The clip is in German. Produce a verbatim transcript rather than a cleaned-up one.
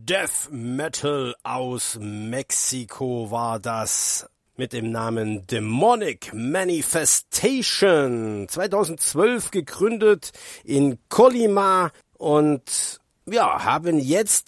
Death Metal aus Mexiko war das mit dem Namen Demonic Manifestation, zweitausendzwölf gegründet in Colima und ja, haben jetzt